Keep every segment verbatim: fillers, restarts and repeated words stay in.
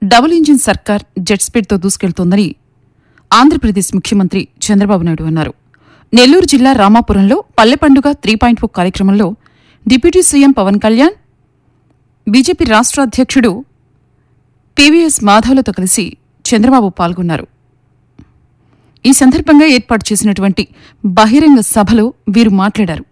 Double engine సర్కార్ jet స్పీడ్తో దూసుకెళ్తోందని ఆంధ్రప్రదేశ్ ముఖ్యమంత్రి చంద్రబాబు నాయుడు అన్నారు. నెల్లూరు జిల్లా రామాపురంలో పల్లె పండుగ త్రీ పాయింట్ ఓ కార్యక్రమంలో deputy CM Pawan Kalyan, BJP రాష్ట్ర అధ్యక్షుడు పీవీఎస్ మాధవ్లతో కలిసి చంద్రబాబు పాల్గొన్నారు. ఈ సందర్భంగా ఏర్పాటు చేసినటువంటి బహిరంగ సభలో వీరు మాట్లాడారు.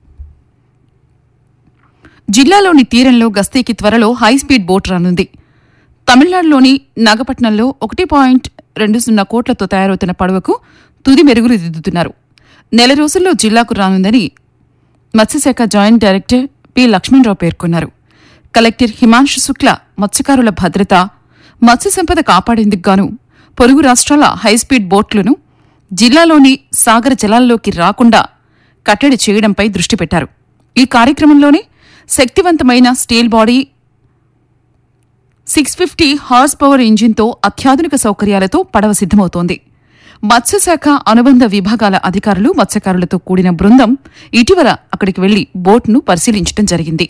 జిల్లాలోని తీరంలో గస్తీకి త్వరలో హైస్పీడ్ బోట్ రానుంది. తమిళనాడులోని నాగపట్నంలో ఒకటి పాయింట్ రెండు సున్నా కోట్లతో తయారవుతున్న పడవకు తుది మెరుగులు దిద్దుతున్నారు. నెల రోజుల్లో జిల్లాకు రానుందని మత్స్యశాఖ జాయింట్ డైరెక్టర్ పి లక్ష్మణరావు పేర్కొన్నారు. కలెక్టర్ హిమాంశు శుక్ల మత్స్యకారుల భద్రత, మత్స్య సంపద కాపాడేందుకు గాను పొరుగు రాష్ట్రాల హైస్పీడ్ బోట్లను జిల్లాలోని సాగర జలాల్లోకి రాకుండా కట్టడి చేయడంపై దృష్టి పెట్టారు. ఈ కార్యక్రమంలోనే శక్తివంతమైన steel body, six fifty horse power ఇంజిన్తో అత్యాధునిక సౌకర్యాలతో పడవ సిద్దమవుతోంది. మత్స్యశాఖ అనుబంధ విభాగాల అధికారులు, మత్స్యకారులతో కూడిన బృందం ఇటీవల అక్కడికి వెళ్లి బోట్ను పరిశీలించడం జరిగింది.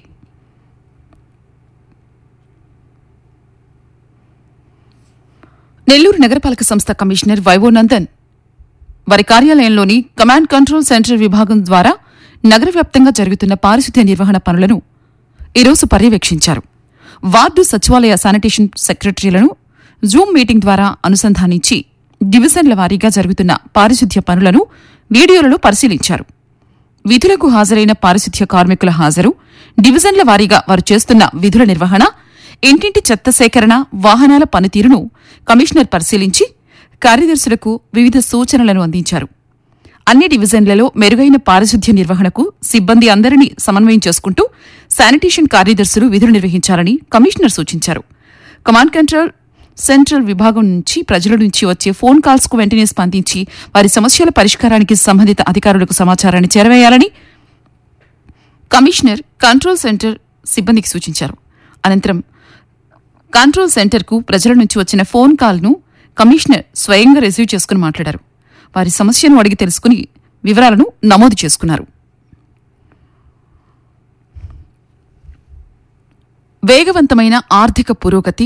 నెల్లూరు నగరపాలక సంస్థ కమిషనర్ వైవోనందన్ వారి కార్యాలయంలోని కమాండ్ కంట్రోల్ సెంటర్ విభాగం ద్వారా నగర వ్యాప్తంగా జరుగుతున్న పారిశుద్ధ్య నిర్వహణ పనులను ఈరోజు పర్యవేక్షించారు. వార్డు సచివాలయ శానిటేషన్ సెక్రటరీలను జూమ్ మీటింగ్ ద్వారా అనుసంధానించి డివిజన్ల వారీగా జరుగుతున్న పారిశుద్ధ్య పనులను వీడియోలలో పరిశీలించారు. విధులకు హాజరైన పారిశుద్ధ్య కార్మికుల హాజరు, డివిజన్ల వారీగా వారు చేస్తున్న విధుల నిర్వహణ, ఇంటింటి చెత్త సేకరణ, వాహనాల పనితీరును కమిషనర్ పరిశీలించి కార్యదర్శులకు వివిధ సూచనలను అందించారు. అన్ని డివిజన్లలో మెరుగైన పారిశుద్ధ్య నిర్వహణకు సిబ్బంది అందరినీ సమన్వయం చేసుకుంటూ శానిటేషన్ కార్యదర్శులు విధులు నిర్వహించాలని కమిషనర్ సూచించారు. కమాండ్ కంట్రోల్ సెంట్రల్ విభాగం నుంచి ప్రజల నుంచి వచ్చే ఫోన్ కాల్స్ కు వెంటనే స్పందించి వారి సమస్యల పరిష్కారానికి సంబంధిత అధికారులకు సమాచారాన్ని చేరవేయాలని కమిషనర్ కంట్రోల్ సెంటర్ సిబ్బందికి సూచించారు. అనంతరం కంట్రోల్ సెంటర్కు ప్రజల నుంచి వచ్చిన ఫోన్ కాల్ను కమిషనర్ స్వయంగా రిసీవ్ చేసుకుని మాట్లాడారు. వారి సమస్యను అడిగి తెలుసుకుని వివరాలను నమోదు చేసుకున్నారు. వేగవంతమైన ఆర్థిక పురోగతి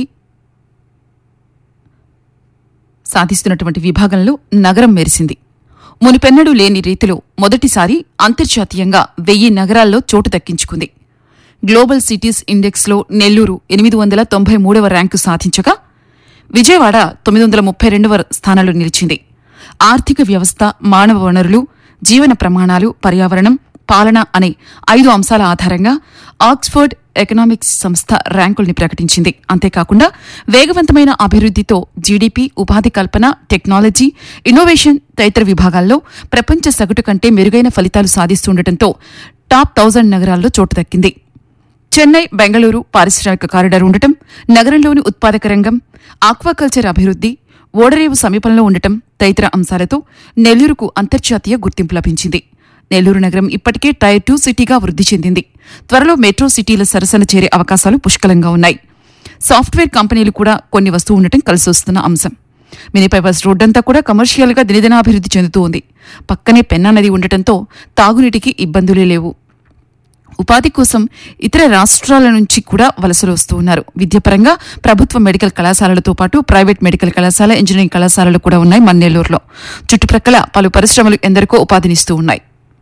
సాధిస్తున్నటువంటి విభాగంలో నగరం మెరిసింది. మునిపెన్నడూ లేని రీతిలో మొదటిసారి అంతర్జాతీయంగా వెయ్యి నగరాల్లో చోటు దక్కించుకుంది. గ్లోబల్ సిటీస్ ఇండెక్స్లో నెల్లూరు ఎనిమిది వందల తొంభై మూడవ ర్యాంకు సాధించగా విజయవాడ తొమ్మిది వందల ముప్పై రెండవ స్థానంలో నిలిచింది. ఆర్థిక వ్యవస్థ, మానవ వనరులు, జీవన ప్రమాణాలు, పర్యావరణం, పాలన అనే ఐదు అంశాల ఆధారంగా ఆక్స్ఫర్డ్ ఎకనామిక్స్ సంస్థ ర్యాంకుల్ని ప్రకటించింది. అంతేకాకుండా వేగవంతమైన అభివృద్దితో జీడీపీ, ఉపాధి కల్పన, టెక్నాలజీ, ఇన్నోవేషన్ తదితర విభాగాల్లో ప్రపంచ సగటు కంటే మెరుగైన ఫలితాలు సాధిస్తుండటంతో టాప్ థౌజండ్ నగరాల్లో చోటు దక్కింది. చెన్నై, బెంగళూరు పారిశ్రామిక కారిడార్ ఉండటం, నగరంలోని ఉత్పాదక రంగం, ఆక్వాకల్చర్ అభివృద్ది, ఓడరేవు సమీపంలో ఉండటం తదితర అంశాలతో నెల్లూరుకు అంతర్జాతీయ గుర్తింపు లభించింది. నెల్లూరు నగరం ఇప్పటికే టైర్ టూ సిటీగా వృద్ధి చెందింది. త్వరలో మెట్రో సిటీల సరసన చేరే అవకాశాలు పుష్కలంగా ఉన్నాయి. సాఫ్ట్వేర్ కంపెనీలు కూడా కొన్ని వస్తూ ఉండటం కలిసొస్తున్న అంశం. మినీ పైవర్స్ రోడ్డంతా కూడా కమర్షియల్గా దినదినాభివృద్ధి చెందుతూ ఉంది. పక్కనే పెన్నా నది ఉండటంతో తాగునీటికి ఇబ్బందులే లేవు. ఉపాధి కోసం ఇతర రాష్ట్రాల నుంచి కూడా వలసలు వస్తూ ఉన్నారు. విద్యాపరంగా ప్రభుత్వ మెడికల్ కళాశాలలతో పాటు ప్రైవేట్ మెడికల్ కళాశాల, ఇంజనీరింగ్ కళాశాలలు కూడా ఉన్నాయి మన నెల్లూరులో. చుట్టుప్రక్కల పలు పరిశ్రమలు ఎందరికో ఉపాధినిస్తూ ఉన్నాయి.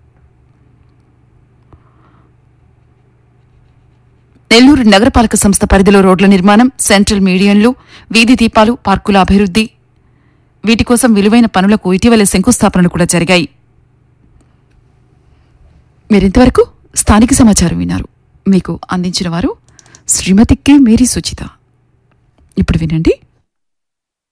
నెల్లూరు నగరపాలక సంస్థ పరిధిలో రోడ్ల నిర్మాణం, సెంట్రల్ మీడియంలు, వీధి దీపాలు, పార్కుల అభివృద్ధి, వీటి కోసం విలువైన పనులకు ఇటీవలే శంకుస్థాపనలు కూడా జరిగాయి. మీరింతవరకు స్థానిక సమాచారం విన్నారు. మీకు అందించిన వారు శ్రీమతి కె మేరీ సుచిత. ఇప్పుడు వినండి.